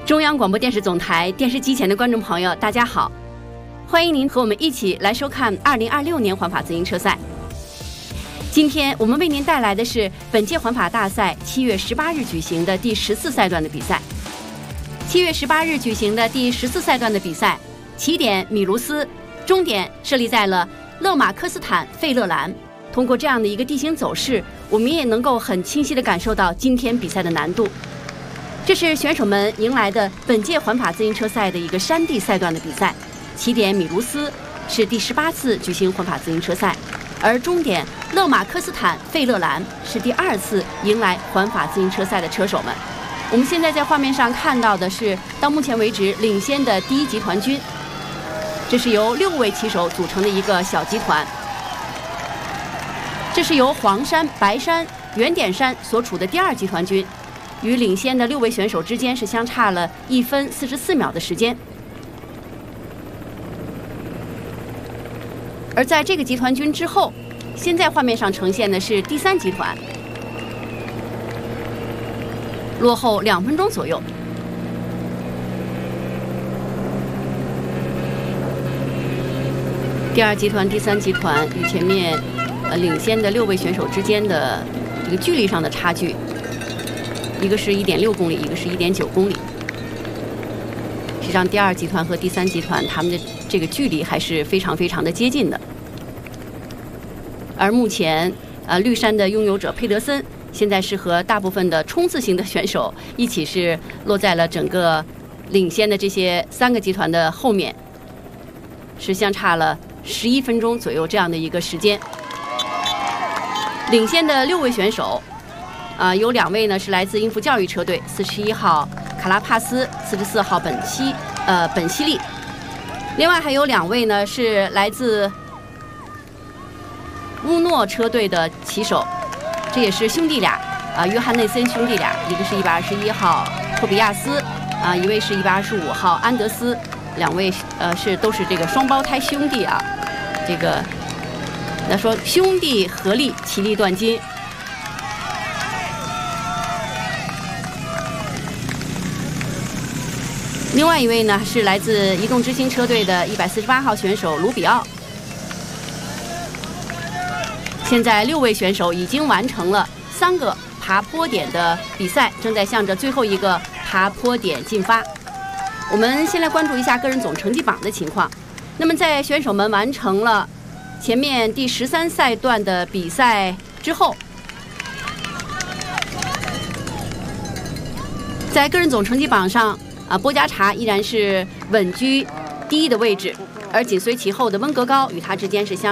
中央广播电视总台电视机前的观众朋友，大家好，欢迎您和我们一起来收看2026年环法自行车赛。今天我们为您带来的是本届环法大赛7月18日举行的第14赛段的比赛。7月18日举行的第14赛段的比赛，起点米卢斯，终点设立在了勒马科斯坦费勒兰。通过这样的一个地形走势，我们也能够很清晰地感受到今天比赛的难度。这是选手们迎来的本届环法自行车赛的一个山地赛段的比赛，起点米卢斯是第18次举行环法自行车赛，而终点勒马科斯坦费勒兰是第2次迎来环法自行车赛的车手们。我们现在在画面上看到的是到目前为止领先的第一集团军，这是由6位骑手组成的一个小集团。这是由黄山、白山、圆点山所处的第2集团军，与领先的6位选手之间是相差了1分44秒的时间。而在这个集团军之后，现在画面上呈现的是第3集团，落后2分钟左右。第2集团、第3集团与前面领先的6位选手之间的这个距离上的差距，一个是1.6公里，一个是1.9公里。实际上，第2集团和第3集团他们的这个距离还是非常的接近的。而目前，绿山的拥有者佩德森现在是和大部分的冲刺型的选手一起是落在了整个领先的这些3个集团的后面，是相差了11分钟左右这样的一个时间。领先的6位选手。有2位呢是来自英孚教育车队，41号卡拉帕斯，44号本西利。另外还有2位呢是来自乌诺车队的骑手，这也是兄弟俩约翰内森兄弟俩，一个是121号托比亚斯一位是125号安德斯，2位都是这个双胞胎兄弟啊。这个那说兄弟合力，其利断金。另外一位呢是来自移动之星车队的148号选手卢比奥。现在6位选手已经完成了3个爬坡点的比赛，正在向着最后一个爬坡点进发。我们先来关注一下个人总成绩榜的情况。那么在选手们完成了前面第13赛段的比赛之后，在个人总成绩榜上波加查依然是稳居第1的位置，而紧随其后的温格高与他之间是相